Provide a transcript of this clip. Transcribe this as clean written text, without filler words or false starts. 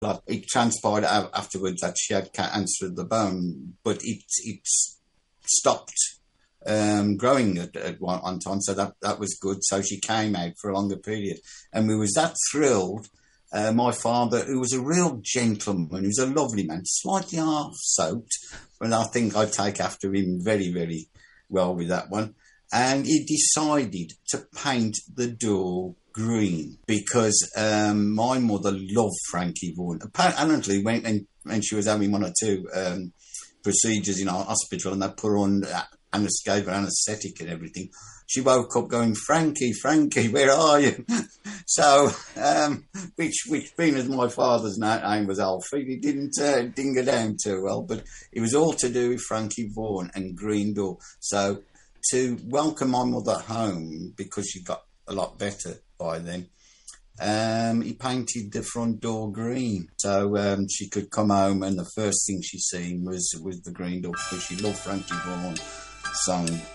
Like, it transpired afterwards that she had cancer of the bone, but it stopped growing at one time, so that was good. So she came out for a longer period, and we was that thrilled. My father, who was a real gentleman, he was a lovely man, slightly half soaked, but I think I'd take after him very, very well with that one. And he decided to paint the door green because my mother loved Frankie Vaughan. Apparently, when she was having one or two procedures in our hospital and they put on gave her anaesthetic and everything, she woke up going, Frankie, where are you? So, which being as my father's name was Alfred, it didn't go down too well, but it was all to do with Frankie Vaughan and Green Door. So, to welcome my mother home, because she got a lot better by then, he painted the front door green. So she could come home and the first thing she seen was the Green Door, because she loved Frankie Vaughan song.